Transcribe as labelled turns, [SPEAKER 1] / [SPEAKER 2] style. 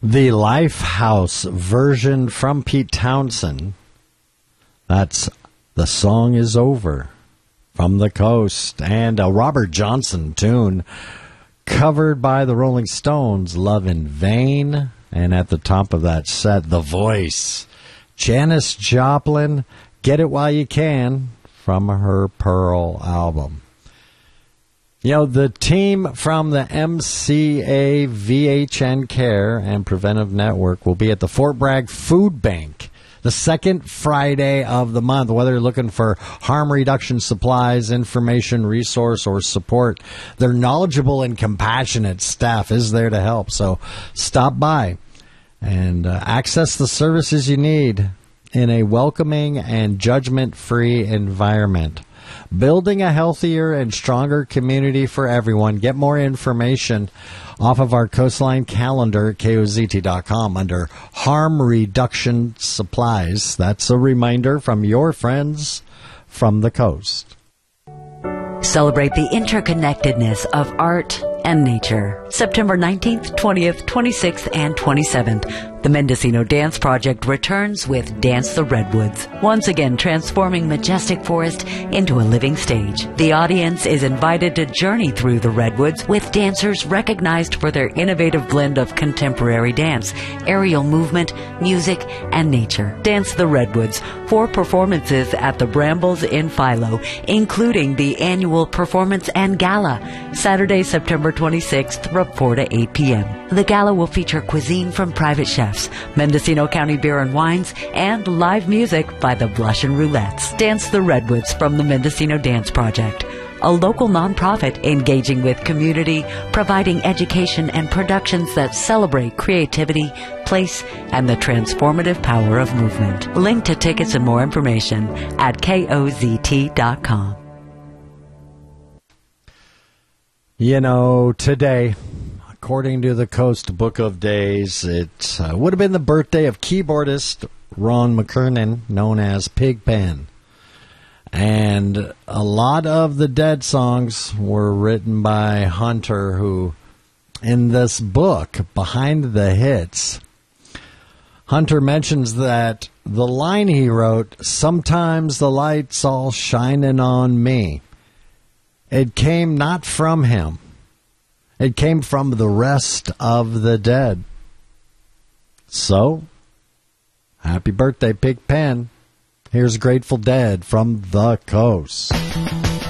[SPEAKER 1] The Lifehouse version from Pete Townsend. That's The Song Is Over from the Coast. And a Robert Johnson tune covered by the Rolling Stones, Love in Vain. And at the top of that set, The Voice, Janis Joplin, Get It While You Can, from her Pearl album. You know, the team from the MCA VHN Care and Preventive Network will be at the Fort Bragg Food Bank the second Friday of the month. Whether you're looking for harm reduction supplies, information, resource, or support, their knowledgeable and compassionate staff is there to help. So stop by and access the services you need in a welcoming and judgment-free environment. Building a healthier and stronger community for everyone. Get more information off of our Coastline calendar at KOZT.com under Harm Reduction Supplies. That's a reminder from your friends from the coast.
[SPEAKER 2] Celebrate the interconnectedness of art and nature. September 19th, 20th, 26th, and 27th. The Mendocino Dance Project returns with Dance the Redwoods, once again transforming majestic forest into a living stage. The audience is invited to journey through the Redwoods with dancers recognized for their innovative blend of contemporary dance, aerial movement, music, and nature. Dance the Redwoods, 4 performances at the Brambles in Philo, including the annual performance and gala, Saturday, September 26th from 4 to 8 p.m. The gala will feature cuisine from private chefs, Mendocino County Beer and Wines, and live music by the Blush and Roulettes. Dance the Redwoods from the Mendocino Dance Project, a local nonprofit engaging with community, providing education and productions that celebrate creativity, place, and the transformative power of movement. Link to tickets and more information at KOZT.com.
[SPEAKER 1] You know, today, according to the Coast Book of Days, it would have been the birthday of keyboardist Ron McKernan, known as Pigpen. And a lot of the Dead songs were written by Hunter, who, in this book, Behind the Hits, Hunter mentions that the line he wrote, "Sometimes the light's all shining on me," it came not from him. It came from the rest of the Dead. So, happy birthday, Pigpen. Here's Grateful Dead from the Coast.